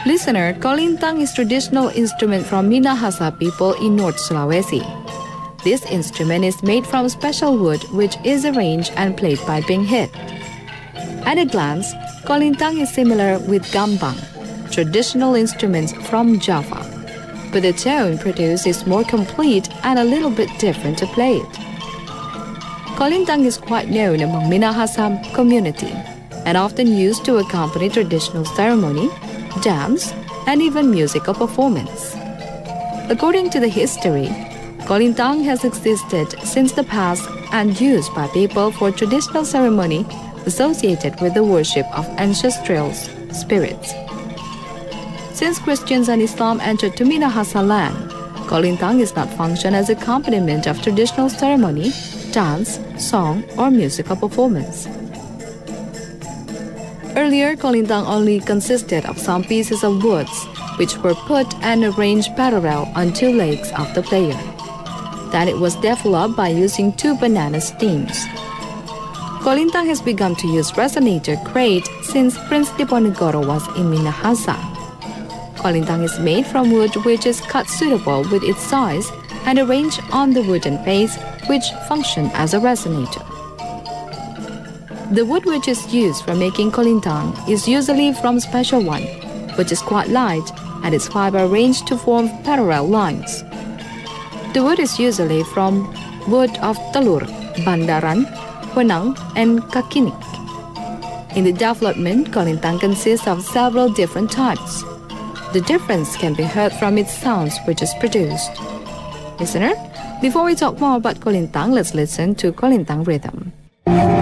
Listener, kolintang is traditional instrument from Minahasa people in North Sulawesi. This instrument is made from special wood which is arranged and played by being hit. At a glance, kolintang is similar with gambang, traditional instruments from Java, but the tone produced is more complete and a little bit different to play it. Kolintang is quite known among Minahasa community and often used to accompany traditional ceremony, dance, and even musical performance. According to the history, kolintang has existed since the past and used by people for traditional ceremony associated with the worship of ancestral spirits. Since Christians and Islam entered to Minahasa land, kolintang is not function as accompaniment of traditional ceremony, dance, song, or musical performance. Earlier, kolintang only consisted of some pieces of woods which were put and arranged parallel on two legs of the player. Then it was developed by using two banana stems. Kolintang has begun to use resonator crate since Prince Diponegoro was in Minahasa. Kolintang is made from wood which is cut suitable with its size and arranged on the wooden base which function as a resonator. The wood which is used for making kolintang is usually from special one, which is quite light and its fiber arranged to form parallel lines. The wood is usually from wood of Telur, Bandaran, Wenang, and Kakinik. In the development, kolintang consists of several different types. The difference can be heard from its sounds which is produced. Listener, before we talk more about kolintang, let's listen to kolintang rhythm.